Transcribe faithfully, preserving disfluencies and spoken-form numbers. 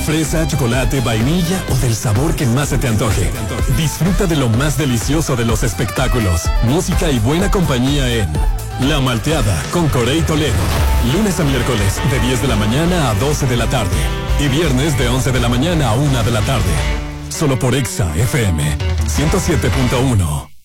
fresa, chocolate, vainilla o del sabor que más se te antoje. Disfruta de lo más delicioso de los espectáculos, música y buena compañía en La Malteada con Corey Toledo. Lunes a miércoles de diez de la mañana a doce de la tarde. Y viernes de once de la mañana a una de la tarde. Solo por Exa F M ciento siete punto uno.